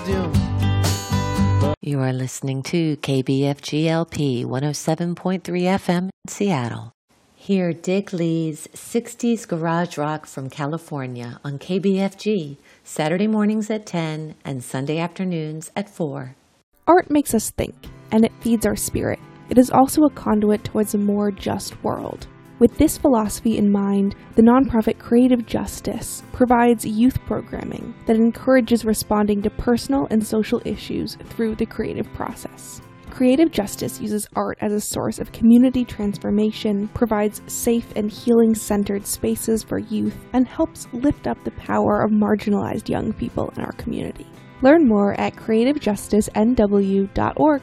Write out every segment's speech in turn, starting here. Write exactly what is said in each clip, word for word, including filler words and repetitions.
dim. You are listening to K B F G L P one oh seven point three F M in Seattle. Hear Dick Lee's sixties Garage Rock from California on K B F G, Saturday mornings at ten and Sunday afternoons at four. Art makes us think, and it feeds our spirit. It is also a conduit towards a more just world. With this philosophy in mind, the nonprofit Creative Justice provides youth programming that encourages responding to personal and social issues through the creative process. Creative Justice uses art as a source of community transformation, provides safe and healing-centered spaces for youth, and helps lift up the power of marginalized young people in our community. Learn more at creative justice n w dot org.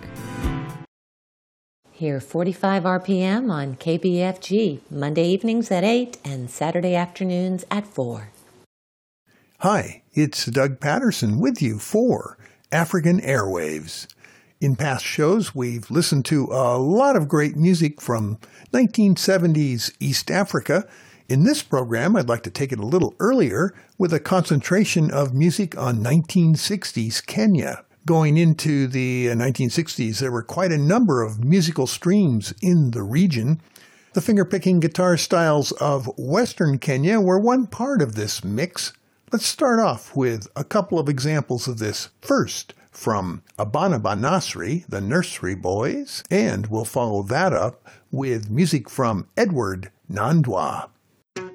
Hear forty-five R P M on K B F G, Monday evenings at eight and Saturday afternoons at four. Hi, it's Doug Patterson with you for African Airwaves. In past shows, we've listened to a lot of great music from nineteen seventies East Africa. In this program, I'd like to take it a little earlier with a concentration of music on nineteen sixties Kenya. Going into the nineteen sixties, there were quite a number of musical streams in the region. The finger-picking guitar styles of Western Kenya were one part of this mix. Let's start off with a couple of examples of this. First, from Abana Banasri, the Nursery Boys, and we'll follow that up with music from Edward Nandwa.